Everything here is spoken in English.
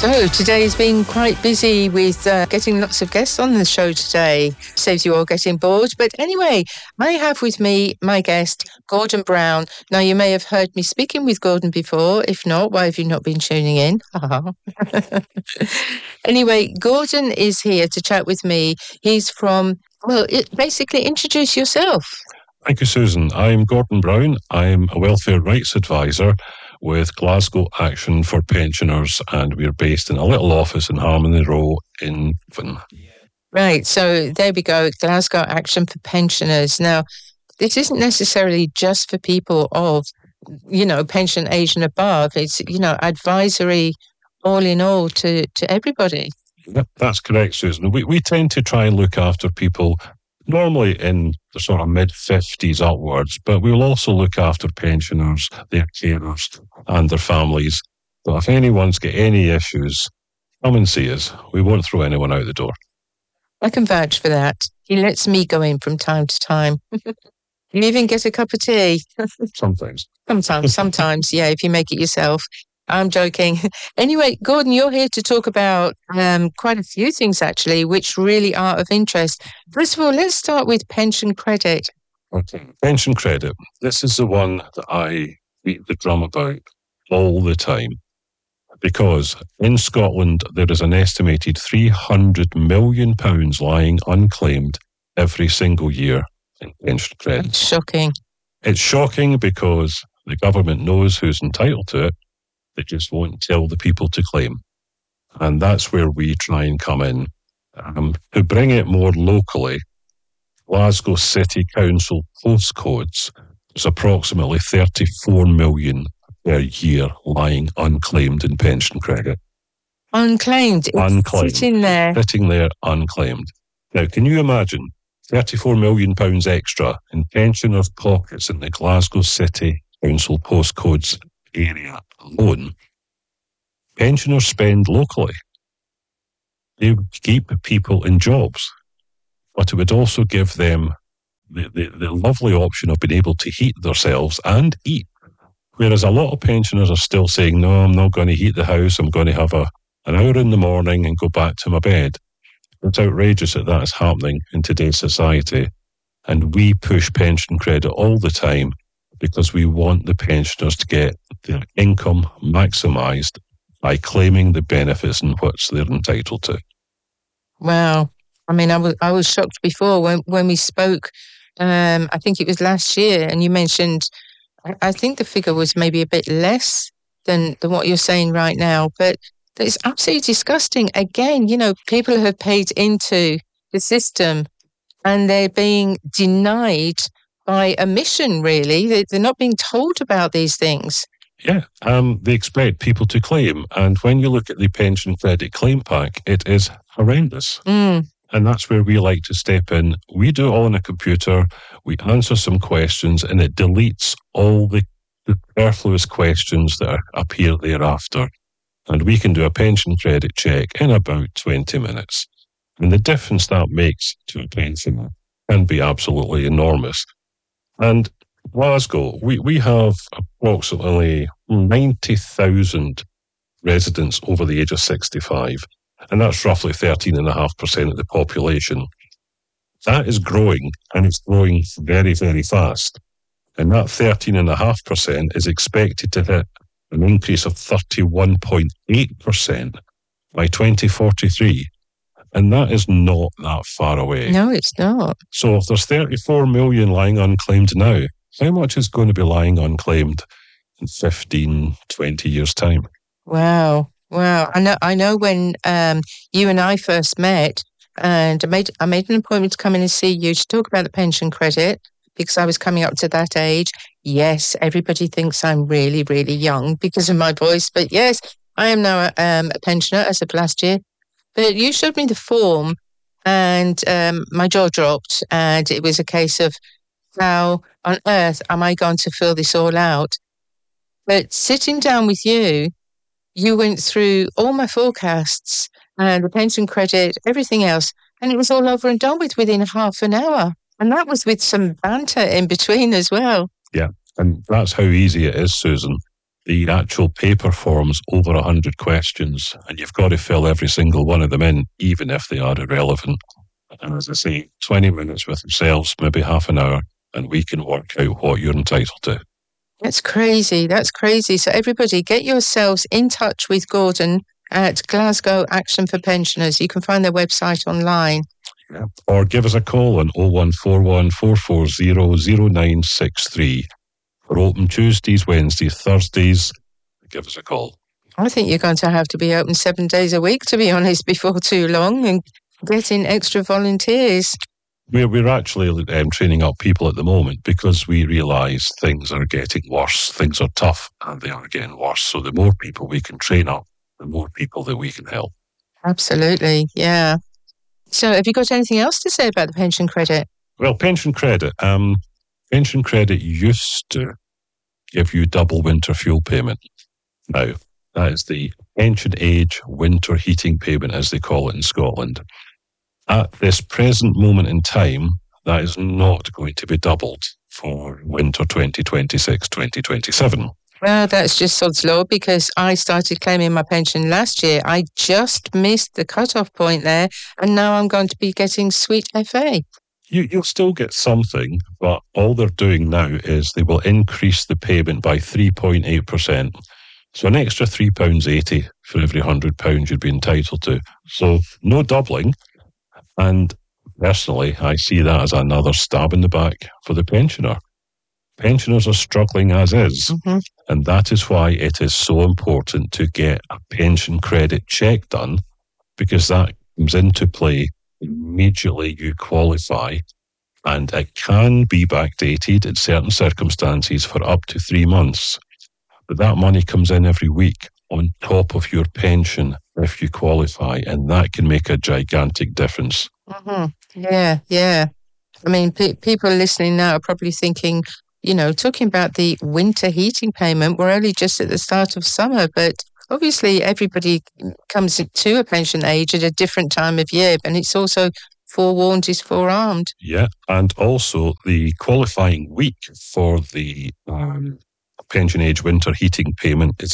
So today's been quite busy with getting lots of guests on the show today. Saves you all getting bored. But anyway, I have with me my guest, Gordon Brown. Now, you may have heard me speaking with Gordon before. If not, why have you not been tuning in? Anyway, Gordon is here to chat with me. He's from, basically introduce yourself. Thank you, Susan. I'm Gordon Brown. I'm a welfare rights advisor with Glasgow Action for Pensioners, and we're based in a little office in Harmony Row in Finn. Right, so there we go, Glasgow Action for Pensioners. Now, this isn't necessarily just for people of, pension age and above. It's, advisory all in all to everybody. Yep, that's correct, Susan. We tend to try and look after people normally in the sort of mid-50s upwards, but we'll also look after pensioners, their carers, and their families. So if anyone's got any issues, come and see us. We won't throw anyone out the door. I can vouch for that. He lets me go in from time to time. You even get a cup of tea? Sometimes. Sometimes, yeah, if you make it yourself. I'm joking. Anyway, Gordon, you're here to talk about quite a few things, actually, which really are of interest. First of all, let's start with pension credit. Okay, pension credit. This is the one that I beat the drum about all the time. Because in Scotland, there is an estimated £300 million lying unclaimed every single year in pension credit. That's shocking. It's shocking because the government knows who's entitled to it. They just won't tell the people to claim. And that's where we try and come in. To bring it more locally, Glasgow City Council postcodes is approximately 34 million per year lying unclaimed in pension credit. Unclaimed? Unclaimed. Sitting there Unclaimed. Now, can you imagine £34 million extra in pensioners' pockets in the Glasgow City Council postcodes area alone? Pensioners spend locally. They would keep people in jobs, but it would also give them the lovely option of being able to heat themselves and eat. Whereas a lot of pensioners are still saying, no, I'm not going to heat the house, I'm going to have an hour in the morning and go back to my bed. It's outrageous that is happening in today's society. And we push pension credit all the time because we want the pensioners to get their income maximised by claiming the benefits in which they're entitled to. Wow. I mean, I was shocked before when we spoke, I think it was last year, and you mentioned, I think the figure was maybe a bit less than what you're saying right now, but it's absolutely disgusting. Again, people have paid into the system and they're being denied by omission, really. They're not being told about these things. Yeah, they expect people to claim. And when you look at the pension credit claim pack, it is horrendous. And that's where we like to step in. We do it all on a computer. We answer some questions and it deletes all the superfluous questions that appear thereafter. And we can do a pension credit check in about 20 minutes. And the difference that makes to a pensioner can be absolutely enormous. And Glasgow, we have approximately 90,000 residents over the age of 65, and that's roughly 13.5% of the population. That is growing, and it's growing very, very fast. And that 13.5% is expected to hit an increase of 31.8% by 2043. And that is not that far away. No, it's not. So if there's 34 million lying unclaimed now, how much is going to be lying unclaimed in 15, 20 years' time? Wow. I know when you and I first met, and I made an appointment to come in and see you to talk about the pension credit because I was coming up to that age. Yes, everybody thinks I'm really, really young because of my voice, but yes, I am now a pensioner as of last year. But you showed me the form and my jaw dropped, and it was a case of how on earth am I going to fill this all out? But sitting down with you, you went through all my forecasts and the pension credit, everything else, and it was all over and done with within half an hour. And that was with some banter in between as well. Yeah, and that's how easy it is, Susan. the actual paper form's over 100 questions, and you've got to fill every single one of them in, even if they are irrelevant. And as I say, 20 minutes with themselves, maybe half an hour, and we can work out what you're entitled to. That's crazy. That's crazy. So everybody, get yourselves in touch with Gordon at Glasgow Action for Pensioners. You can find their website online. Yeah. Or give us a call on 0141 440 0963. We're open Tuesdays, Wednesdays, Thursdays. Give us a call. I think you're going to have to be open 7 days a week, to be honest, before too long, and get in extra volunteers. We're actually training up people at the moment because we realise things are getting worse. Things are tough and they are getting worse. So the more people we can train up, the more people that we can help. Absolutely, yeah. So have you got anything else to say about the pension credit? Well, pension credit. Pension credit used to give you double winter fuel payment. Now, that is the pension age winter heating payment, as they call it in Scotland. At this present moment in time, that is not going to be doubled for winter 2026-2027. Well, that's just sod's law, because I started claiming my pension last year. I just missed the cut-off point there, and now I'm going to be getting sweet FA. You'll still get something, but all they're doing now is they will increase the payment by 3.8%. So an extra £3.80 for every £100 you'd be entitled to. So no doubling. And personally, I see that as another stab in the back for the pensioner. Pensioners are struggling as is. Mm-hmm. And that is why it is so important to get a pension credit check done, because that comes into play immediately you qualify, and it can be backdated in certain circumstances for up to 3 months. But that money comes in every week on top of your pension if you qualify, and that can make a gigantic difference. Mm-hmm. Yeah. I mean, people listening now are probably thinking, talking about the winter heating payment, we're only just at the start of summer, but obviously everybody comes to a pension age at a different time of year, and it's also forewarned is forearmed. Yeah, and also the qualifying week for the pension age winter heating payment is